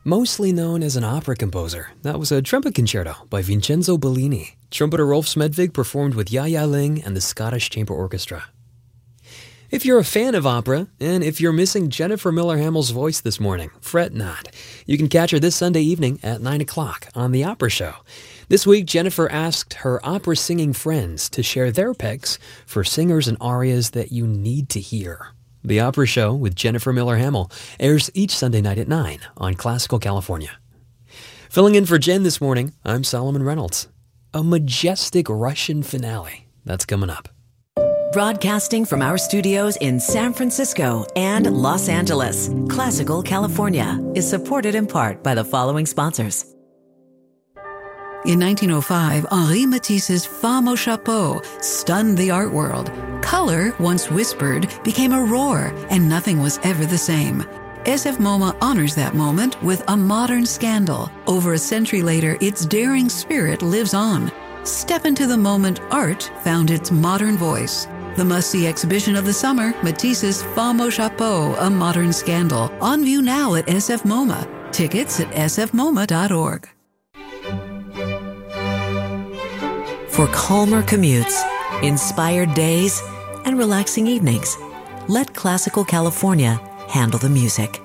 Mostly known as an opera composer, that was a trumpet concerto by Vincenzo Bellini. Trumpeter Rolf Smedvig performed with Ya Ling and the Scottish Chamber Orchestra. If you're a fan of opera, and if you're missing Jennifer Miller Hamill's voice this morning, fret not. You can catch her this Sunday evening at 9 o'clock on The Opera Show. This week, Jennifer asked her opera-singing friends to share their picks for singers and arias that you need to hear. The Opera Show with Jennifer Miller Hamill airs each Sunday night at 9 on Classical California. Filling in for Jen this morning, I'm Solomon Reynolds. A majestic Russian finale. That's coming up. Broadcasting from our studios in San Francisco and Los Angeles, Classical California is supported in part by the following sponsors. In 1905, Henri Matisse's Femme au Chapeau stunned the art world. Color, once whispered, became a roar, and nothing was ever the same. SF MoMA honors that moment with a modern scandal. Over a century later, its daring spirit lives on. Step into the moment art found its modern voice. The must-see exhibition of the summer, Matisse's Femme au Chapeau, A Modern Scandal. On view now at SF MoMA. Tickets at sfmoma.org. For calmer commutes, inspired days, and relaxing evenings, let Classical California handle the music.